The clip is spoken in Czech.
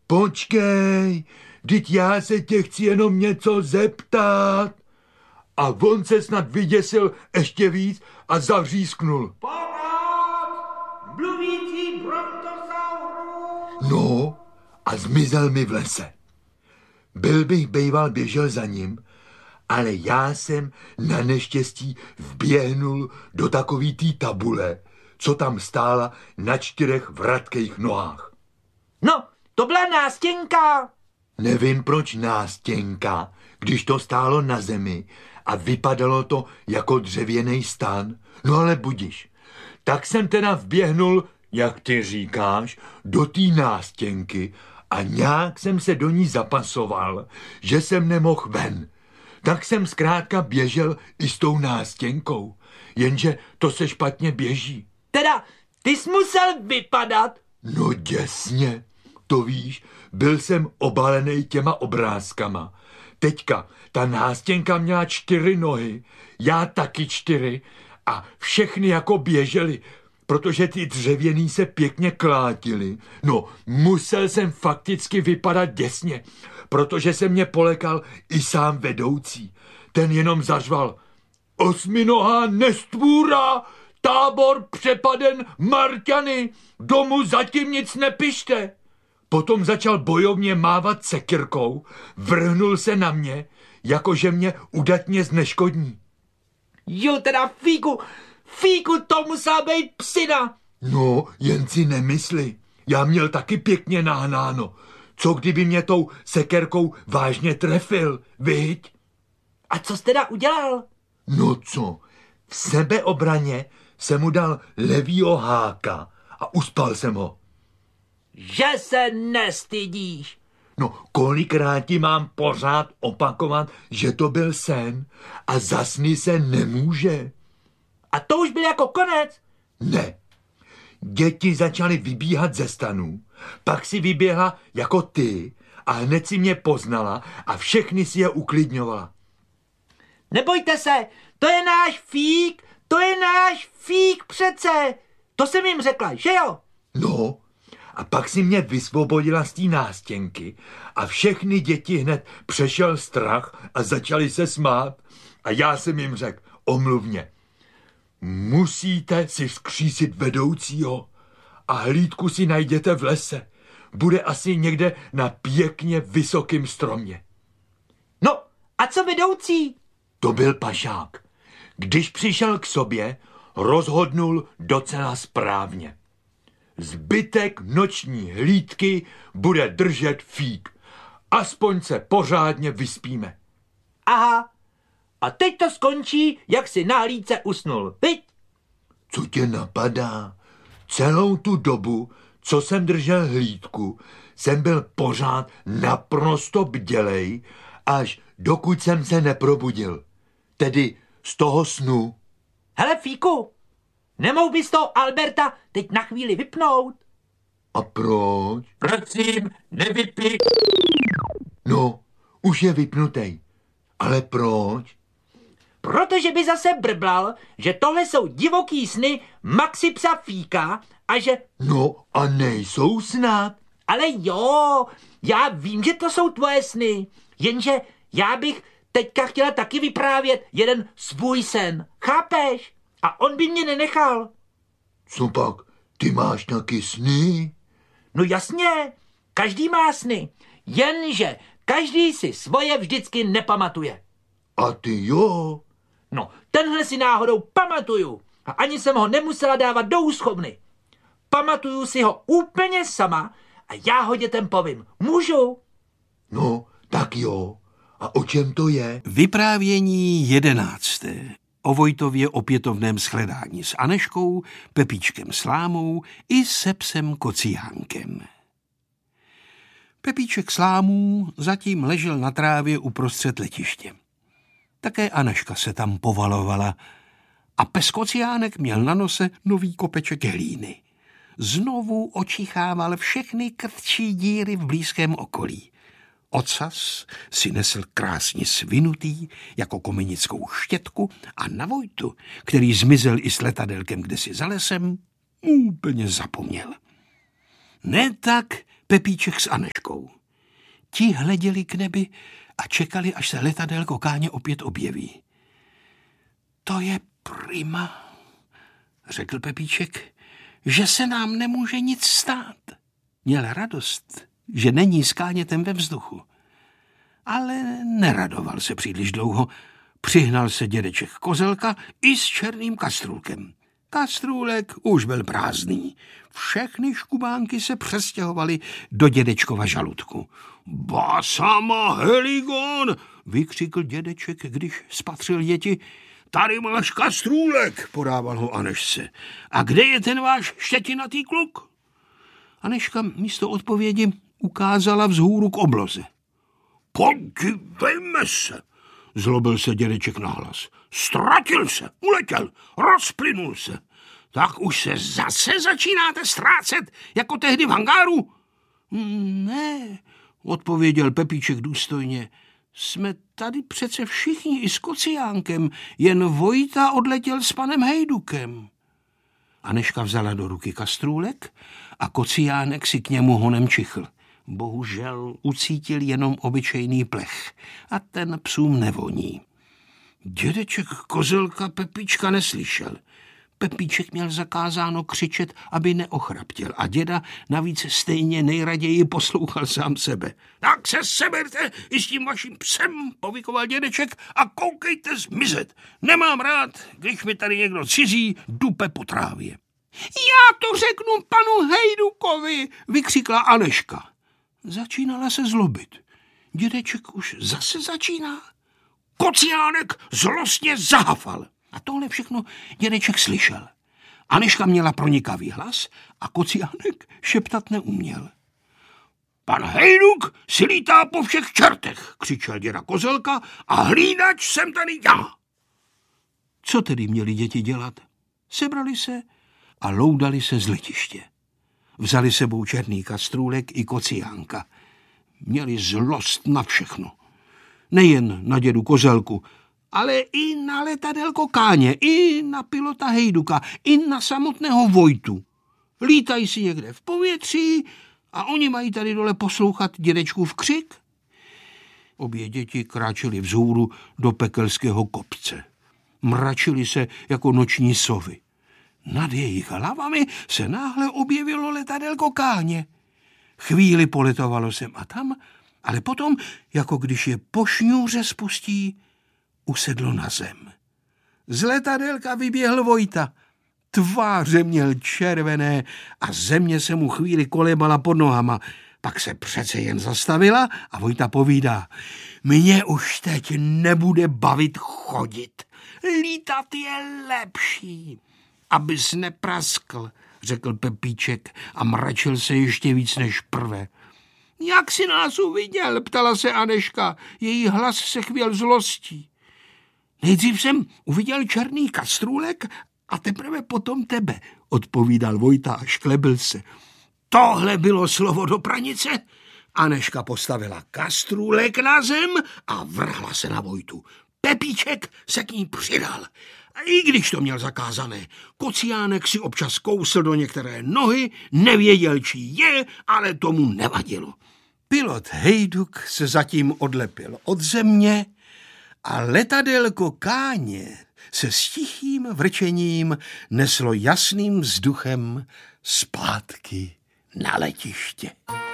Počkej, vždyť já se tě chci jenom něco zeptat. A on se snad vyděsil ještě víc a zavřísknul. Pořád! Mluvící brontosaurus! No, a zmizel mi v lese. Byl bych bejval běžel za ním, ale já jsem na neštěstí vběhnul do takový té tabule, co tam stála na 4 vratkých nohách. No, to byla nástěnka. Nevím, proč nástěnka, když to stálo na zemi a vypadalo to jako dřevěný stan. No ale budiš. Tak jsem teda vběhnul, jak ty říkáš, do té nástěnky a nějak jsem se do ní zapasoval, že jsem nemohl ven. Tak jsem zkrátka běžel i s tou nástěnkou, jenže to se špatně běží. Teda, ty jsi musel vypadat? No děsně, to víš, byl jsem obalený těma obrázkama. Teďka ta nástěnka měla 4 nohy, já taky 4 a všechny jako běželi, protože ty dřevěný se pěkně klátily. No, musel jsem fakticky vypadat děsně, protože se mě polekal i sám vedoucí. Ten jenom zařval: Osminohá nestvůra, tábor přepaden Marťany, domů zatím nic nepište. Potom začal bojovně mávat sekyrkou, vrhnul se na mě, jakože mě udatně zneškodní. Jo, teda Fíku, to musela být psina. No, jen si nemysli, já měl taky pěkně nahnáno. Co kdyby mě tou sekerkou vážně trefil, viď? A co jsi teda udělal? No co, v sebeobraně jsem mu dal levýho háka a uspal jsem ho. Že se nestydíš. No, kolikrát ti mám pořád opakovat, že to byl sen a za sny se nemůže. A to už byl jako konec? Ne. Děti začaly vybíhat ze stanů, pak si vyběhla jako ty a hned si mě poznala a všechny si je uklidňovala. Nebojte se, to je náš Fík přece. To jsem jim řekla, že jo? No, a pak si mě vysvobodila z té nástěnky a všechny děti hned přešel strach a začali se smát. A já jsem jim řekl omluvně: musíte si vzkřísit vedoucího a hlídku si najděte v lese. Bude asi někde na pěkně vysokým stromě. No, a co vedoucí? To byl pašák. Když přišel k sobě, rozhodnul docela správně. Zbytek noční hlídky bude držet Fík. Aspoň se pořádně vyspíme. Aha, a teď to skončí, jak si na hlídce usnul, viď? Co tě napadá? Celou tu dobu, co jsem držel hlídku, jsem byl pořád naprosto bdělej, až dokud jsem se neprobudil. Tedy z toho snu. Hele, Fíku, nemohl bys toho Alberta teď na chvíli vypnout? A proč? Prosím, nevypni. No, už je vypnutej. Ale proč? Protože by zase brblal, že tohle jsou divoký sny Maxi psa Fíka a že... No a nejsou snad. Ale jo, já vím, že to jsou tvoje sny, jenže já bych teďka chtěla taky vyprávět jeden svůj sen, chápeš? A on by mě nenechal. Co pak, ty máš taky sny? No jasně, každý má sny, jenže každý si svoje vždycky nepamatuje. A ty jo? No, tenhle si náhodou pamatuju a ani jsem ho nemusela dávat do úschovny. Pamatuju si ho úplně sama a já ho dětem povím. Můžu? No, tak jo. A o čem to je? Vyprávění 11. O Vojtově opětovném shledání s Aneškou, Pepíčkem Slámou i se psem Kociánkem. Pepíček Slámů zatím ležel na trávě uprostřed letiště. Také Aneška se tam povalovala a pes Kociánek měl na nose nový kopeček hlíny. Znovu očichával všechny krtčí díry v blízkém okolí. Ocas si nesl krásně svinutý jako komenickou štětku a na Vojtu, který zmizel i s letadelkem kdesi za lesem, úplně zapomněl. Ne tak Pepíček s Aneškou. Ti hleděli k nebi a čekali, až se letadélko Káně opět objeví. To je prima, řekl Pepíček, že se nám nemůže nic stát. Měl radost, že není s Kánětem ve vzduchu. Ale neradoval se příliš dlouho. Přihnal se dědeček Kozelka i s černým kastrůlkem. Kastrůlek už byl prázdný. Všechny škubánky se přestěhovaly do dědečkova žaludku. Basama heligon, vykřikl dědeček, když spatřil děti. Tady máš kastrůlek, podával ho Anešce. A kde je ten váš štětinatý kluk? Aneška místo odpovědi ukázala vzhůru k obloze. Podívejme se, zlobil se dědeček nahlas. Ztratil se, uletěl, rozplynul se. Tak už se zase začínáte ztrácet, jako tehdy v hangáru? Ne, odpověděl Pepíček důstojně. Jsme tady přece všichni i s Kociánkem, jen Vojta odletěl s panem Hejdukem. Aneška vzala do ruky kastrůlek a Kociánek si k němu honem čichl. Bohužel ucítil jenom obyčejný plech a ten psům nevoní. Dědeček Kozelka Pepíčka neslyšel. Pepíček měl zakázáno křičet, aby neochraptěl a děda navíc stejně nejraději poslouchal sám sebe. Tak se seberte i s tím vaším psem, povykoval dědeček, a koukejte zmizet. Nemám rád, když mi tady někdo cizí dupe po trávě. Já to řeknu panu Hejdukovi, vykřikla Aneška. Začínala se zlobit. Dědeček už zase začíná. Kociánek zlostně zahafal. A tohle všechno dědeček slyšel. Aneška měla pronikavý hlas a Kociánek šeptat neuměl. Pan Hejduk si lítá po všech čertech, křičel děda Kozelka, a hlídač jsem tady já. Co tedy měli děti dělat? Sebrali se a loudali se z letiště. Vzali sebou černý kastrůlek i Kociánka. Měli zlost na všechno. Nejen na dědu Kozelku, ale i na letadélko Káně, i na pilota Hejduka, i na samotného Vojtu. Lítají si někde v povětří a oni mají tady dole poslouchat dědečkův křik. Obě děti kráčely vzhůru do pekelského kopce. Mračily se jako noční sovy. Nad jejich hlavami se náhle objevilo letadélko Káně. Chvíli poletovalo sem a tam, ale potom, jako když je po šňůře spustí, usedlo na zem. Z letadélka vyběhl Vojta. Tváře měl červené a země se mu chvíli kolébala pod nohama. Pak se přece jen zastavila a Vojta povídá. Mě už teď nebude bavit chodit. Lítat je lepší. Abys nepraskl, řekl Pepíček a mračil se ještě víc než prve. Jak jsi nás uviděl, ptala se Aneška. Její hlas se chvěl zlostí. Nejdřív jsem uviděl černý kastrůlek a teprve potom tebe, odpovídal Vojta a šklebil se. Tohle bylo slovo do pranice? Aneška postavila kastrůlek na zem a vrhla se na Vojtu. Pepíček se k ní přidal. A i když to měl zakázané, Kociánek si občas kousl do některé nohy, nevěděl, čí je, ale tomu nevadilo. Pilot Hejduk se zatím odlepil od země a letadélko Káně se s tichým vrčením neslo jasným vzduchem zpátky na letiště.